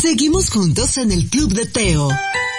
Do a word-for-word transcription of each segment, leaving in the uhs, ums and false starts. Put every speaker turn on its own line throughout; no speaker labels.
Seguimos juntos en el Club de Teo.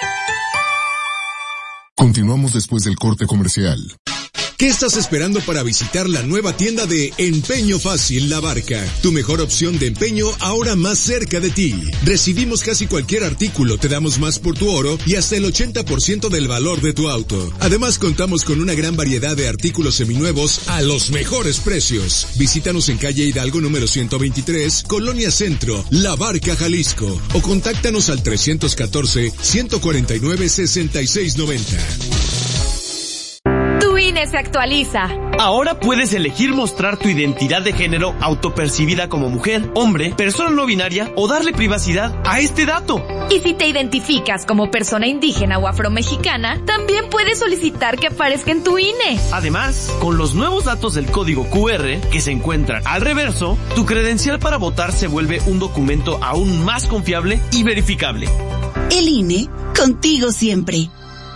Continuamos después del corte comercial.
¿Qué estás esperando para visitar la nueva tienda de Empeño Fácil La Barca? Tu mejor opción de empeño ahora más cerca de ti. Recibimos casi cualquier artículo, te damos más por tu oro y hasta el ochenta por ciento del valor de tu auto. Además contamos con una gran variedad de artículos seminuevos a los mejores precios. Visítanos en calle Hidalgo número ciento veintitrés, Colonia Centro, La Barca, Jalisco. O contáctanos al tres uno cuatro, uno cuatro nueve, seis seis nueve cero.
Tu I N E se actualiza.
Ahora puedes elegir mostrar tu identidad de género autopercibida como mujer, hombre, persona no binaria o darle privacidad a este dato.
Y si te identificas como persona indígena o afromexicana, también puedes solicitar que aparezca en tu I N E.
Además, con los nuevos datos del código Q R que se encuentran al reverso, tu credencial para votar se vuelve un documento aún más confiable y verificable.
El I N E, contigo siempre.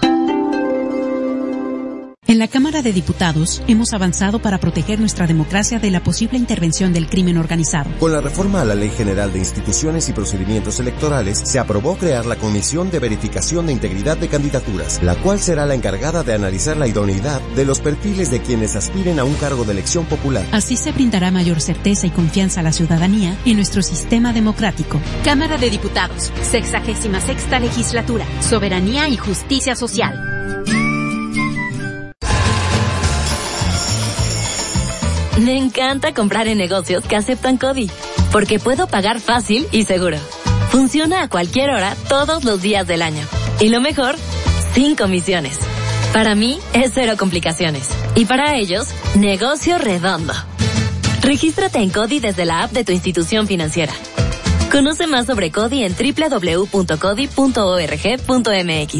En la Cámara de Diputados hemos avanzado para proteger nuestra democracia de la posible intervención del crimen organizado.
Con la reforma a la Ley General de Instituciones y Procedimientos Electorales, se aprobó crear la Comisión de Verificación de Integridad de Candidaturas, la cual será la encargada de analizar la idoneidad de los perfiles de quienes aspiren a un cargo de elección popular.
Así se brindará mayor certeza y confianza a la ciudadanía en nuestro sistema democrático.
Cámara de Diputados, sexagésima sexta legislatura, soberanía y justicia social.
Me encanta comprar en negocios que aceptan CODI, porque puedo pagar fácil y seguro. Funciona a cualquier hora, todos los días del año. Y lo mejor, sin comisiones. Para mí, es cero complicaciones. Y para ellos, negocio redondo. Regístrate en CODI desde la app de tu institución financiera. Conoce más sobre CODI en doble u doble u doble u punto codi punto org punto m x.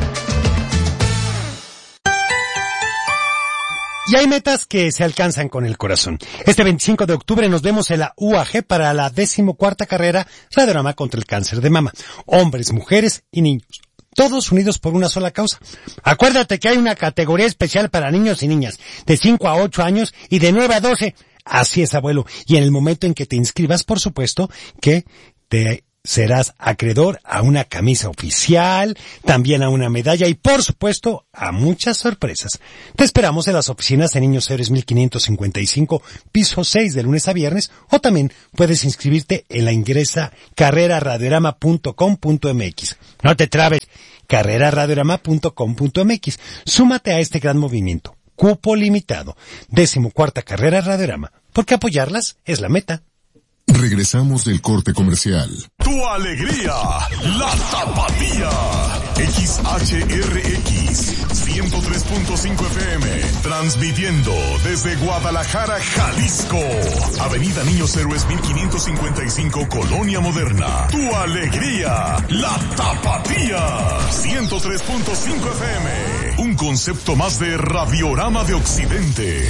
Y hay metas que se alcanzan con el corazón. Este veinticinco de octubre nos vemos en la U A G para la decimocuarta carrera Radiorama contra el cáncer de mama. Hombres, mujeres y niños. Todos unidos por una sola causa. Acuérdate que hay una categoría especial para niños y niñas, de cinco a ocho años y de nueve a doce. Así es, abuelo. Y en el momento en que te inscribas, por supuesto, que te serás acreedor a una camisa oficial, también a una medalla y, por supuesto, a muchas sorpresas. Te esperamos en las oficinas de Niños Héroes mil quinientos cincuenta y cinco, piso seis, de lunes a viernes, o también puedes inscribirte en la ingresa carrera radiorama punto com punto m x. No te trabes, carrera radiorama punto com punto m x. Súmate a este gran movimiento. Cupo limitado. Decimocuarta carrera Radiorama, porque apoyarlas es la meta.
Regresamos del corte comercial.
Tu alegría, la Tapatía. X H R X ciento tres punto cinco F M, transmitiendo desde Guadalajara, Jalisco. Avenida Niños Héroes mil quinientos cincuenta y cinco, Colonia Moderna. Tu alegría, la Tapatía. ciento tres punto cinco F M. Un concepto más de Radiorama de Occidente.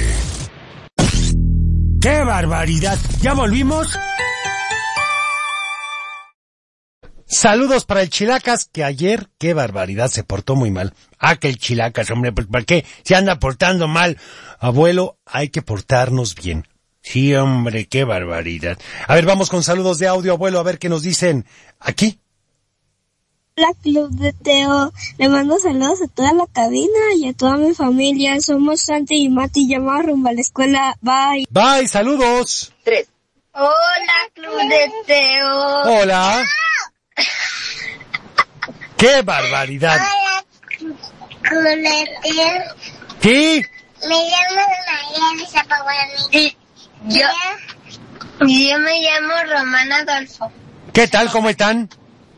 ¡Qué barbaridad! ¿Ya volvimos? Saludos para el Chilacas, que ayer, qué barbaridad, se portó muy mal. Ah, que el Chilacas, hombre, pues ¿para qué se anda portando mal? Abuelo, hay que portarnos bien. Sí, hombre, qué barbaridad. A ver, vamos con saludos de audio, abuelo, a ver qué nos dicen aquí.
Hola, Club de Teo. Le mando saludos a toda la cabina y a toda mi familia. Somos Santi y Mati, llamamos rumbo a la escuela. Bye.
Bye, saludos.
Tres. Hola, Club de Teo.
Hola. ¡Qué barbaridad!
Hola, Club de Teo.
¿Sí?
Me llamo María Luisa Paguani. Yo, yo me llamo Román Adolfo.
¿Qué tal? ¿Cómo están?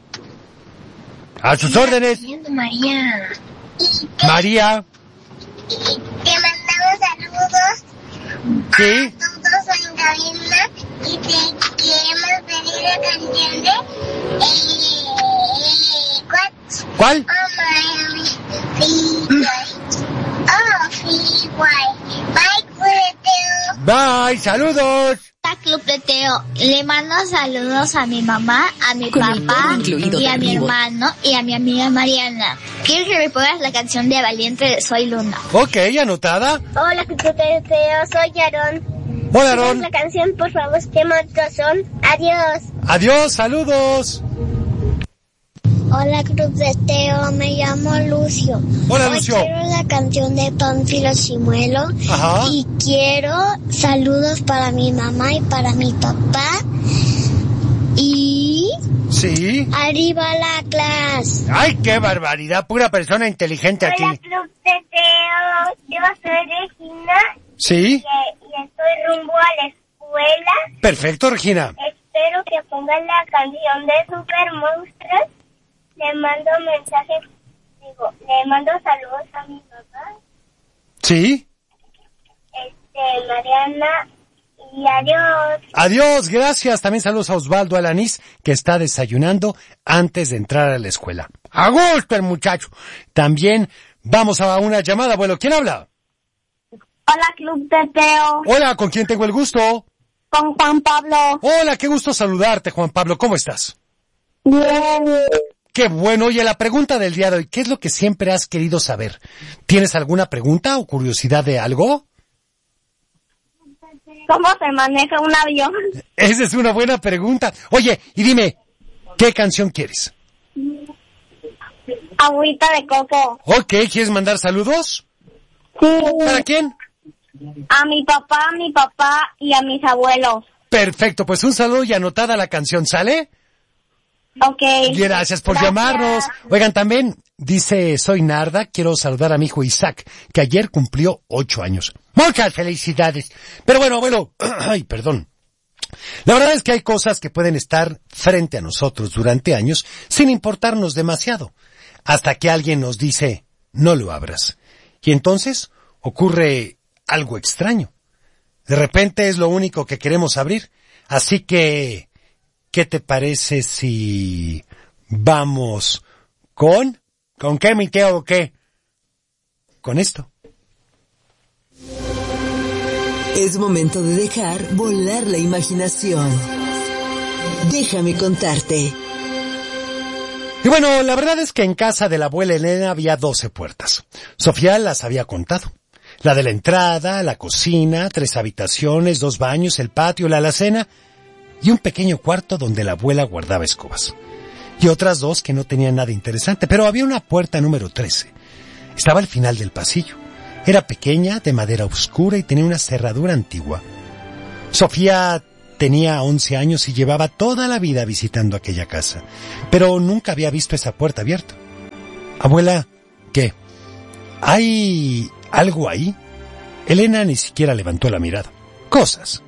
A sus órdenes.
María.
María.
Te mandamos saludos.
Sí.
A todos en cabina y te queremos pedir la canción de eh, eh,
¿Cuál?
Oh, my free Oh, free Bye, Club de Teo.
Bye, saludos.
Hola, Club de Teo. Le mando saludos a mi mamá, a mi
Con
papá y a mi
arriba.
hermano y a mi amiga Mariana. Quiero que me pongas la canción de Valiente de Soy Luna.
Ok, anotada.
Hola, Club de Teo. Soy Aarón.
Hola, Aarón.
La canción, por favor, qué montos son. Adiós.
Adiós, saludos.
Hola, Club de Teo, me llamo Lucio.
Hola,
Hoy
Lucio.
quiero la canción de Pánfilo Chimuelo.
Ajá.
Y quiero saludos para mi mamá y para mi papá. Y...
Sí.
arriba la clase.
¡Ay, qué barbaridad! Pura persona inteligente aquí.
Hola, Club de Teo. Yo soy Regina.
Sí.
Y, y estoy rumbo a la escuela.
Perfecto, Regina.
Espero que pongan la canción de Super Monstruos. Le mando mensajes, digo, le mando saludos a mi papá,
Sí.
este, Mariana, y adiós.
Adiós, gracias. También saludos a Osvaldo Alanís, que está desayunando antes de entrar a la escuela. A gusto el muchacho. También vamos a una llamada, abuelo. ¿Quién habla?
Hola, Club de Teo.
Hola, ¿con quién tengo el gusto?
Con Juan Pablo.
Hola, qué gusto saludarte, Juan Pablo. ¿Cómo estás?
Bien.
Qué bueno. Oye, la pregunta del día de hoy, ¿qué es lo que siempre has querido saber? ¿Tienes alguna pregunta o curiosidad de algo?
¿Cómo se maneja un avión?
Esa es una buena pregunta. Oye, y dime, ¿qué canción quieres?
Agüita de coco.
Ok, ¿quieres mandar saludos?
Sí.
¿Para quién?
A mi papá, a mi papá y a mis abuelos.
Perfecto, pues un saludo y anotada la canción, ¿sale?
Ok.
Gracias por
Gracias.
llamarnos. Oigan, también dice, soy Narda, quiero saludar a mi hijo Isaac, que ayer cumplió ocho años. Muchas felicidades. Pero bueno, abuelo, ay, perdón. La verdad es que hay cosas que pueden estar frente a nosotros durante años sin importarnos demasiado, hasta que alguien nos dice, no lo abras. Y entonces ocurre algo extraño. De repente es lo único que queremos abrir. Así que, ¿qué te parece si vamos con... ¿Con qué, mi Teo, o qué? Con esto.
Es momento de dejar volar la imaginación. Déjame contarte.
Y bueno, la verdad es que en casa de la abuela Elena había doce puertas. Sofía las había contado. La de la entrada, la cocina, tres habitaciones, dos baños, el patio, la alacena y un pequeño cuarto donde la abuela guardaba escobas. Y otras dos que no tenían nada interesante, pero había una puerta número trece. Estaba al final del pasillo. Era pequeña, de madera oscura y tenía una cerradura antigua. Sofía tenía once años y llevaba toda la vida visitando aquella casa, pero nunca había visto esa puerta abierta. Abuela, ¿qué? ¿Hay algo ahí? Elena ni siquiera levantó la mirada. Cosas.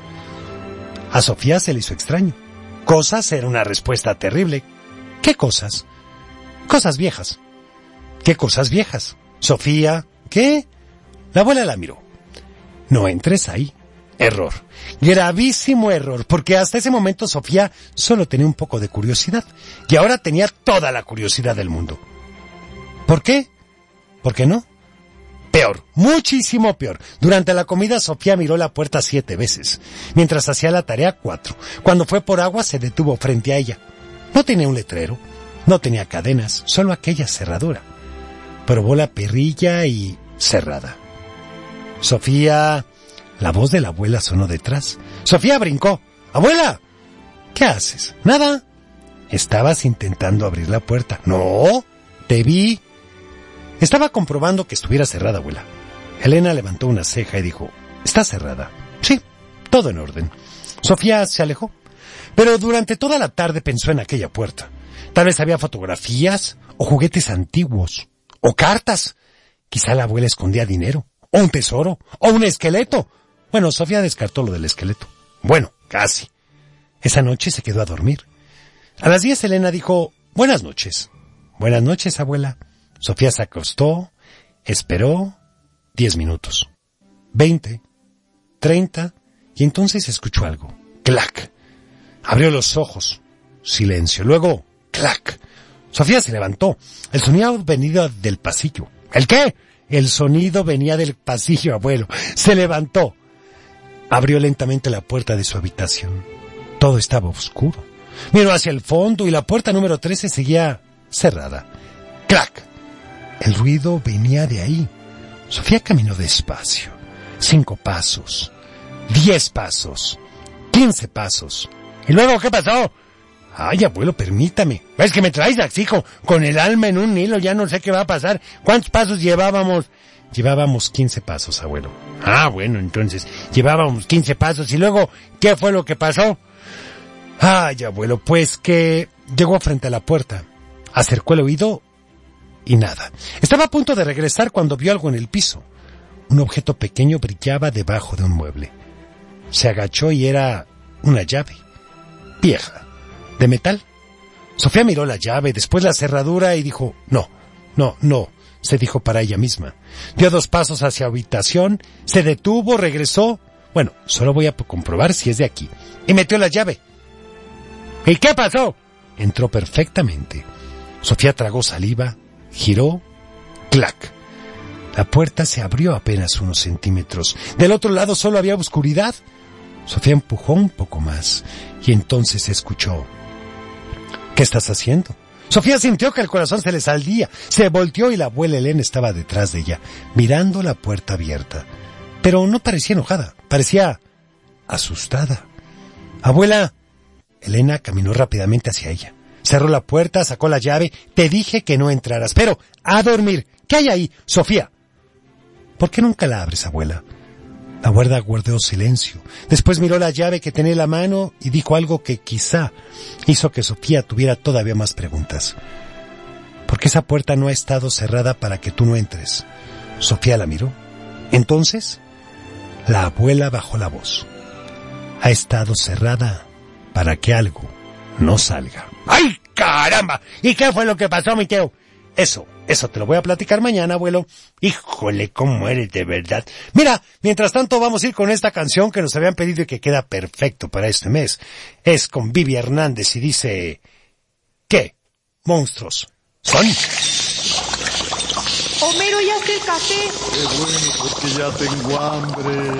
A Sofía se le hizo extraño. Cosas era una respuesta terrible. ¿Qué cosas? Cosas viejas. ¿Qué cosas viejas? Sofía, ¿qué? La abuela la miró. No entres ahí. Error. Gravísimo error, porque hasta ese momento Sofía solo tenía un poco de curiosidad, y ahora tenía toda la curiosidad del mundo. ¿Por qué? ¿Por qué no? Peor, muchísimo peor. Durante la comida Sofía miró la puerta siete veces, mientras hacía la tarea cuatro. Cuando fue por agua se detuvo frente a ella. No tenía un letrero, no tenía cadenas, solo aquella cerradura. Probó la perilla y cerrada. Sofía... La voz de la abuela sonó detrás. Sofía brincó. ¡Abuela! ¿Qué haces? Nada. Estabas intentando abrir la puerta. No, te vi. Estaba comprobando que estuviera cerrada, abuela. Elena levantó una ceja y dijo, ¿está cerrada? Sí, todo en orden. Sofía se alejó. Pero durante toda la tarde pensó en aquella puerta. Tal vez había fotografías o juguetes antiguos o cartas. Quizá la abuela escondía dinero o un tesoro o un esqueleto. Bueno, Sofía descartó lo del esqueleto. Bueno, casi. Esa noche se quedó a dormir. A las diez Elena dijo, buenas noches. Buenas noches, abuela. Sofía se acostó, esperó diez minutos, veinte, treinta, y entonces escuchó algo. ¡Clac! Abrió los ojos. Silencio. Luego, ¡clac! Sofía se levantó. El sonido venía del pasillo. ¿El qué? El sonido venía del pasillo, abuelo. Se levantó. Abrió lentamente la puerta de su habitación. Todo estaba oscuro. Miró hacia el fondo y la puerta número trece seguía cerrada. ¡Clac! El ruido venía de ahí. Sofía caminó despacio. Cinco pasos. Diez pasos. Quince pasos. ¿Y luego qué pasó? Ay, abuelo, permítame. Es que me traes así con, con el alma en un hilo, ya no sé qué va a pasar. ¿Cuántos pasos llevábamos? Llevábamos quince pasos, abuelo. Ah, bueno, entonces, llevábamos quince pasos y luego, ¿qué fue lo que pasó? Ay, abuelo, pues que llegó frente a la puerta, acercó el oído y nada. Estaba a punto de regresar cuando vio algo en el piso. Un objeto pequeño brillaba debajo de un mueble. Se agachó y era una llave, vieja, de metal. Sofía miró la llave, después la cerradura y dijo, no, no, no, se dijo para ella misma. Dio dos pasos hacia la habitación, se detuvo, regresó. Bueno, solo voy a comprobar si es de aquí. Y metió la llave. ¿Y qué pasó? Entró perfectamente. Sofía tragó saliva, giró, clac. La puerta se abrió apenas unos centímetros. Del otro lado solo había oscuridad. Sofía empujó un poco más y entonces escuchó. ¿Qué estás haciendo? Sofía sintió que el corazón se le salía. Se volteó y la abuela Elena estaba detrás de ella, mirando la puerta abierta. Pero no parecía enojada, parecía asustada. Abuela, Elena caminó rápidamente hacia ella. Cerró la puerta, sacó la llave. Te dije que no entraras, pero a dormir. ¿Qué hay ahí, Sofía? ¿Por qué nunca la abres, abuela? La abuela guardó silencio. Después miró la llave que tenía en la mano y dijo algo que quizá hizo que Sofía tuviera todavía más preguntas. ¿Por qué esa puerta no ha estado cerrada para que tú no entres? Sofía la miró. Entonces, la abuela bajó la voz. Ha estado cerrada para que algo no salga. ¡Ay, caramba! ¿Y qué fue lo que pasó, mi Teo? Eso, eso te lo voy a platicar mañana, abuelo. Híjole, cómo eres de verdad. Mira, mientras tanto vamos a ir con esta canción que nos habían pedido y que queda perfecto para este mes. Es con Vivi Hernández y dice... ¿Qué? ¿Monstruos son?
Homero, ¿ya está el café?
Qué bueno, porque ya tengo hambre.